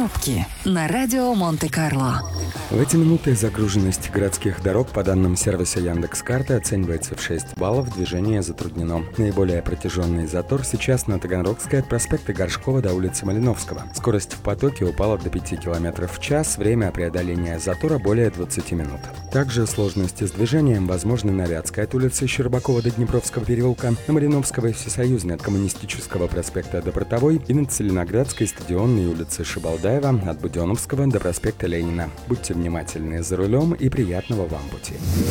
Пробки на радио Монте-Карло. В эти минуты загруженность городских дорог по данным сервиса Яндекс.Карты оценивается в 6 баллов, движение затруднено. Наиболее протяженный затор сейчас на Таганрогской от проспекта Горшкова до улицы Малиновского. Скорость в потоке упала до 5 км в час, время преодоления затора более 20 минут. Также сложности с движением возможны на Вятской от улицы Щербакова до Днепровского переулка, на Малиновского и Всесоюзной от Коммунистического проспекта до Портовой и на Целиноградской стадионной улице Шибалдаева от Буденновского до проспекта Ленина. Будьте внимательны за рулем и приятного вам пути.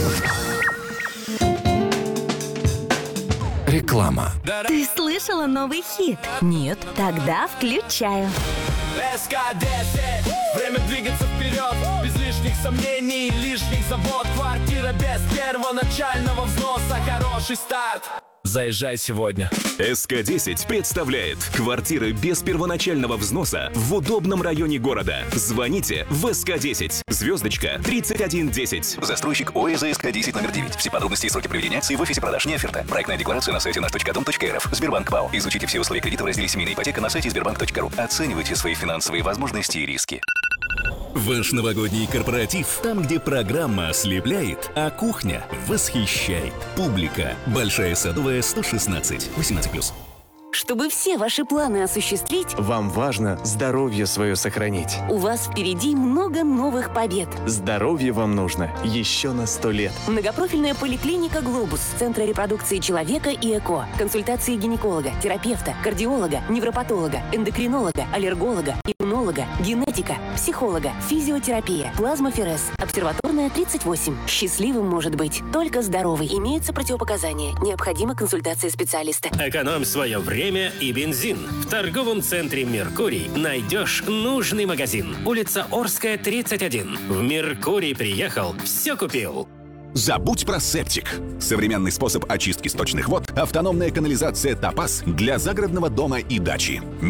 Реклама. Ты слышала новый хит? Нет. Тогда включаю. СК-10. Время двигаться вперед, без лишних сомнений, лишних забот. Квартира без первоначального взноса, хороший старт. Заезжай сегодня. СК-10 представляет квартиры без первоначального взноса в удобном районе города. Звоните в СК-10. Звездочка 3110. Застройщик ОСЗ СК-10 номер 9. Все подробности и сроки проведения акции в офисе продаж не оферта. Проектная декларация на сайте наш.дом.рф. Сбербанк ПАО. Изучите все условия кредита в разделе «Семейная ипотека» на сайте sberbank.ru. Оценивайте свои финансовые возможности и риски. Ваш новогодний корпоратив, там, где программа ослепляет, а кухня восхищает. Публика. Большая Садовая, 116. 18+. Чтобы все ваши планы осуществить, вам важно здоровье свое сохранить. у вас впереди много новых побед. Здоровье вам нужно еще на 100 лет. Многопрофильная поликлиника «Глобус», Центра репродукции человека и ЭКО. Консультации гинеколога, терапевта, кардиолога, невропатолога, эндокринолога, аллерголога, иммунолога, генетика, психолога, физиотерапия, плазмоферез, обсерваторная 38. Счастливым может быть только здоровый. Имеются противопоказания. Необходима консультация специалиста. Экономь свое время и бензин. В торговом центре «Меркурий» найдешь нужный магазин. Улица Орская, 31. В «Меркурий» приехал, все купил. Забудь про септик. Современный способ очистки сточных вод – автономная канализация «Топаз» для загородного дома и дачи.